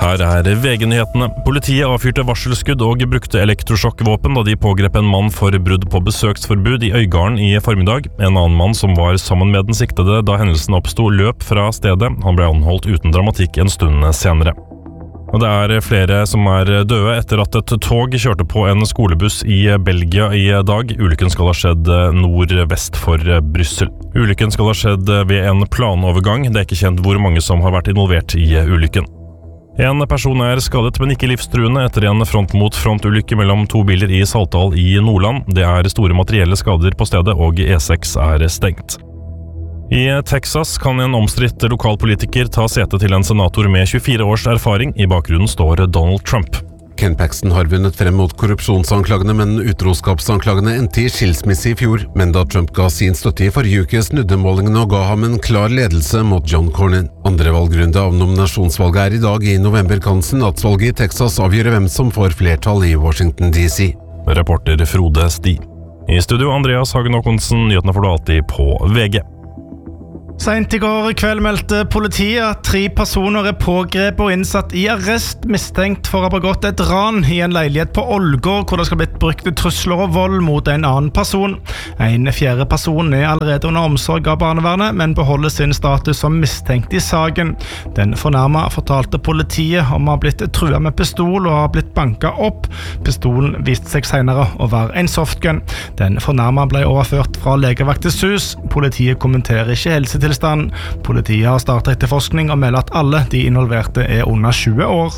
Her VG-nyhetene. Politiet avfyrte varselskudd og brukte elektrosjokkvåpen da de pågrep en mann for brudd på besøksforbud i Øygarden i formiddag. En annen mann som var sammen med den siktede da hendelsen oppstod, løp fra stedet. Han ble anholdt uten dramatikk en stund senere. Og det flere som døde etter at et tog kjørte på en skolebuss i Belgia i dag. Ulykken skal ha skjedd nordvest for Brussel. Ulykken skal ha skjedd ved en planovergang. Det ikke kjent hvor mange som har vært involvert i ulykken. En person skadet, men ikke livstruende etter en front-mot-front-ulykke mellom to biler i Saltdal i Nordland. Det store materielle skader på stedet, og E6 stengt. I Texas kan en omstridt lokalpolitiker ta sete til en senator med 24 års erfaring. I bakgrunnen står Donald Trump. Ken Paxton har vunnet frem mot korrupsjonsanklagene, men utroskapsanklagene endte i skilsmisse i fjor. Men da Trump ga sin støtte i forrige uke, snudde målingene og ga ham en klar ledelse mot John Cornyn. Andre valgrunde av nominasjonsvalget i dag. I november kan senatsvalget i Texas avgjøre hvem som får flertall i Washington DC. Reporter Frode Sti. I studio Andreas Hagen Håkonsen, nyhetene får du alltid på VG. Sent i går kveld meldte politiet at 3 personer pågrepet og innsatt i arrest mistenkt for å ha begått et ran i en leilighet på Ålgård, hvor det skal blitt brukt trusler og vold mot en annen person. En 4. person allerede under omsorg av barnevernet, men beholder sin status som mistenkt i saken. Den fornærmede fortalte politiet om å ha blitt truet med pistol og ha blitt banket opp. Pistolen viste seg senere å være en softgun. Den fornærmede ble overført fra legevaktens hus. Politiet kommenterer ikke helsetilstand. Politiet har startet etterforskning og melder at alle de involverte under 20 år.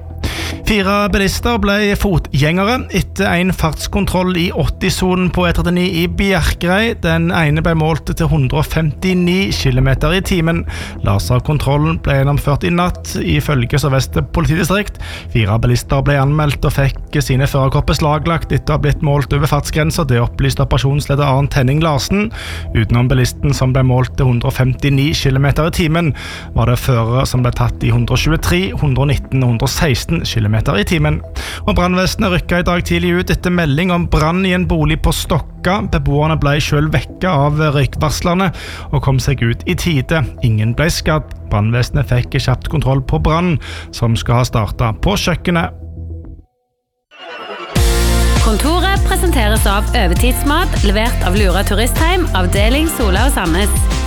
4 bilister ble fotgjengere etter en fartskontroll i 80-sonen på E39 i Bjerkreim. Den ene ble målt til 159 km i timen. Laserkontrollen ble gjennomført i natt ifølge Sør-Vest politidistrikt. 4 bilister ble anmeldt og fikk sine førerkort beslaglagt etter å ha blitt målt over fartsgrenser. Det opplyste operasjonsleder Arnt Henning Larsen. Utenom bilisten som ble målt til 159 km i timen, var det førere som ble tatt i 123, 119 og 116 km i timen. Og brannvesenet rykket i dag tidlig ut etter melding om brann i en bolig på Stokka. Beboerne ble selv vekket av røykvarslerne og kom seg ut i tide. Ingen ble skadd. Brannvesenet fikk kjapt kontroll på brann, som skal ha startet på kjøkkenet. Kontoret presenteres av Øvertidsmat, levert av Lura Turistheim, avdeling Sola og Sandnes.